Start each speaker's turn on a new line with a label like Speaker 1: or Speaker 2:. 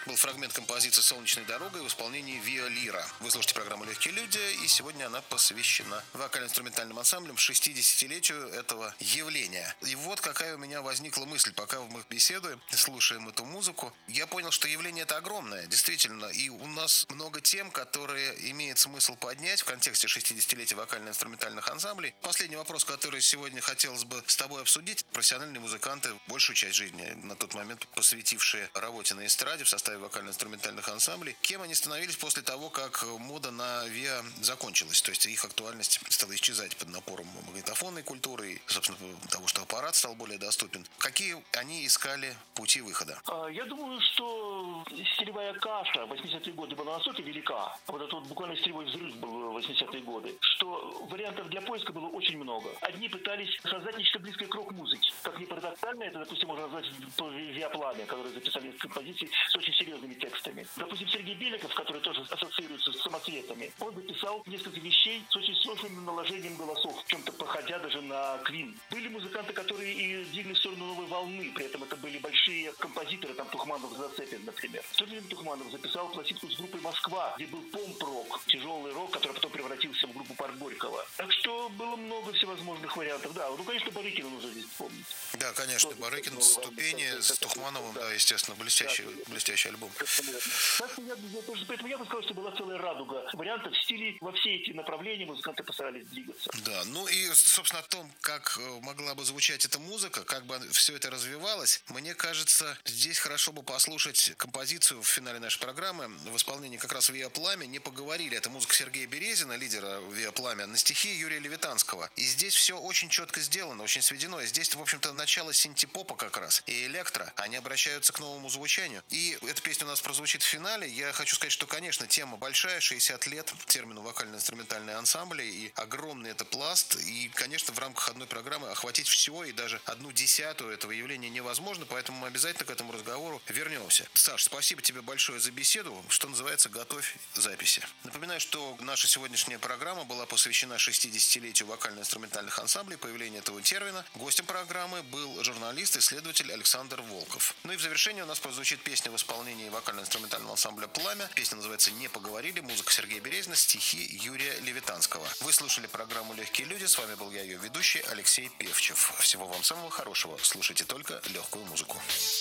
Speaker 1: был фрагмент композиции «Солнечной дорогой» в исполнении Виа Лира. Вы слушаете программу «Легкие люди», и сегодня она посвящена вокально-инструментальным ансамблям 60-летию этого явления. И вот какая у меня возникла мысль, пока мы беседуем, слушаем эту музыку. Я понял, что явление это огромное, действительно, и у нас много тем, которые имеет смысл поднять в контексте 60-летия вокально-инструментальных ансамблей. Последний вопрос, который сегодня хотелось бы с тобой обсудить. Профессиональные музыканты большую часть жизни на тот момент посвятившие работе на эстраде в составе вокально-инструментальных ансамблей. Кем они становились после того, как мода на ВИА закончилась? То есть их актуальность стала исчезать под напором магнитофонной культуры и, собственно, того, что аппарат стал более доступен. Какие они искали пути выхода?
Speaker 2: Я думаю, что стилевая каша в 80-е годы была настолько велика, вот этот вот буквально стилевой взрыв был в 80-е годы, что вариантов для поиска было очень много. Одни пытались создать нечто близкое к рок-музыке. Как ни парадоксально, это, допустим, можно назвать «Виа-пламя», которые записали композиции с очень серьезными текстами. Допустим, Сергей Беликов, который тоже ассоциируется с самоцветами, он записал несколько вещей с очень сложным наложением голосов, в чем-то походя даже на Квин. Были музыканты, которые и двигали в сторону новой волны, при этом это были большие композиторы, там Тухманов, Зацепин, например. В то же время Тухманов записал пластинку с группой «Москва», где был помп-рок, тяжелый рок, который потом превратился в группу Парк Горького. Так что было много всевозможных вариантов. Да, ну, конечно, Барыкина нужно здесь вспомнить.
Speaker 1: Да, конечно, Барыкин, «Ступени» с Тухмановым, да, естественно, блестящий альбом.
Speaker 2: Поэтому я бы сказал, что была целая радуга вариантов, стилей. Во все эти направления музыканты постарались двигаться.
Speaker 1: Да, ну и, собственно, о том, как могла бы звучать эта музыка, как бы все это развивалось, мне кажется, здесь хорошо бы послушать композицию в финале нашей программы в исполнении как раз «Виа Пламя». Не поговорили, это музыка Сергея Березина, лидера «Виа Пламя», на стихи Юрия Левитанского. И здесь все очень четко сделано, очень сведено. И здесь, в общем-то, начало синти-попа как раз и электро. Они обращаются к новому звучанию. И эта песня у нас прозвучит в финале. Я хочу сказать, что, конечно, тема большая, 60 лет термину вокально-инструментальные ансамбли, и огромный это пласт. И, конечно, в рамках одной программы охватить все и даже 1/10 этого явления невозможно, поэтому мы обязательно к этому разговору вернемся. Саш, спасибо тебе большое за беседу. Что называется, готовь записи. Напоминаю, что наша сегодняшняя программа была посвящена 60-летию вокально-инструментальных ансамблей, появлению этого термина. Гостем программы был журналист-исследователь Александр Волков. Ну и в завершении у нас прозвучит песня в исполнении вокально-инструментального ансамбля «Пламя». Песня называется «Не поговорили», музыка Сергея Березина, стихи Юрия Левитанского. Вы слушали программу «Легкие люди». С вами был я, ее ведущий Алексей Певчев. Всего вам самого хорошего. Слушайте только легкую музыку.